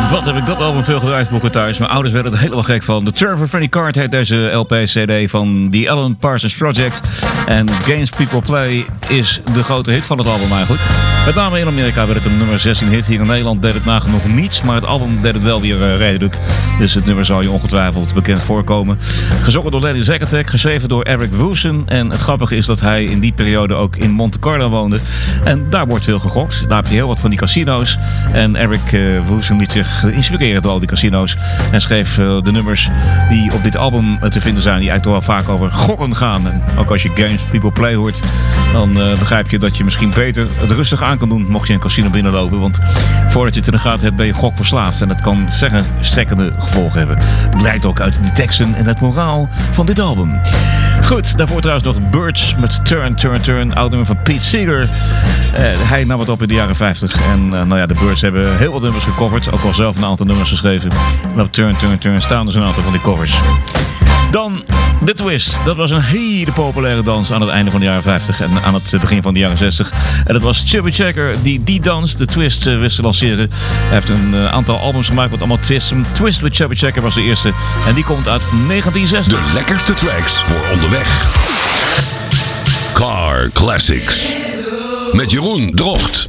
Wat heb ik dat album veel gedraaid vroeger thuis. Mijn ouders werden er helemaal gek van. The Turn for Friendly Card heet deze LP-CD van The Alan Parsons Project. En Games People Play is de grote hit van het album eigenlijk. Met name in Amerika werd het een nummer 16 hit. Hier in Nederland deed het nagenoeg niets. Maar het album deed het wel weer redelijk. Dus het nummer zal je ongetwijfeld bekend voorkomen. Gezongen door Lenny Zekatek, geschreven door Eric Woesen. En het grappige is dat hij in die periode ook in Monte Carlo woonde. En daar wordt veel gegokt. Daar heb je heel wat van die casino's. En Eric Woesen liet zich inspireren door al die casino's. En schreef de nummers die op dit album te vinden zijn. Die eigenlijk toch wel vaak over gokken gaan. En ook als je Games People Play hoort, dan begrijp je dat je misschien beter het rustig aan kan doen mocht je een casino binnenlopen. Want voordat je het in de gaten hebt ben je gokverslaafd. En dat kan strekkende gevolgen hebben. Blijkt ook uit de teksten en het moraal van dit album. Goed, daarvoor trouwens nog Birds met Turn, Turn, Turn. Oud nummer van Pete Seeger. Hij nam het op in de jaren 50. En de Birds hebben heel wat nummers gecoverd. Ook al zelf een aantal nummers geschreven. En op Turn, Turn, Turn staan dus een aantal van die covers. Dan The Twist. Dat was een hele populaire dans aan het einde van de jaren 50 en aan het begin van de jaren 60. En dat was Chubby Checker die die dans, The Twist, wist te lanceren. Hij heeft een aantal albums gemaakt met allemaal twists. Twist with Chubby Checker was de eerste. En die komt uit 1960. De lekkerste tracks voor onderweg. Car Classics. Met Jeroen Drocht.